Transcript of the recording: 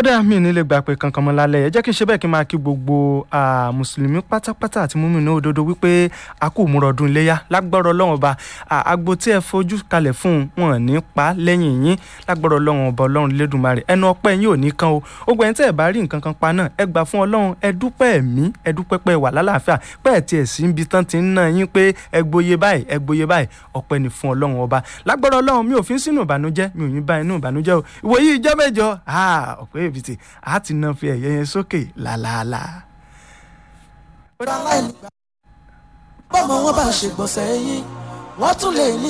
ó dáa mí nílé gbà pé kankan mọ́ lálẹ́ ẹ jẹ́ kí n ṣe bẹ́ẹ̀ kí n máa kí gbogbo mùsùlùmí pátápátá àti mùmínì òdodo wípé a kú múra ọdún iléyá lágbára Ọlọ́run ọba agbo tí ẹ fojú kalẹ̀ fún wọn ní pa lẹ́yìn yín lágbára Ọlọ́run ọba Ọlọ́run Lédùmarè ẹnu ọpẹ́ yín ò ní kan o ó gbẹ̀yìn tẹ́ ẹ bá rí nǹkan kan pa náà ẹ gbà fún Ọlọ́run ẹ dúpẹ́ ẹ̀mí ẹ dúpẹ́ pé wà lálàáfíà pé ẹ tiẹ̀ sí ibi tán ti ń ná yín pé ẹ gboyè báyìí ọpẹ́ ni fún Ọlọ́run ọba lágbára Ọlọ́run mi ò fi sínú ìbànújẹ́ mi ò ní bá inú ìbànújẹ́ o ìwòyí ìjọ́ mẹ́jọ ọ̀pẹ́ èbìtì àti náà fi ẹ̀yẹ yẹn sókè làlàlà. bọ́mọ wọn bá ṣe gbọ̀nsẹ̀ yín wọ́n tún lè ní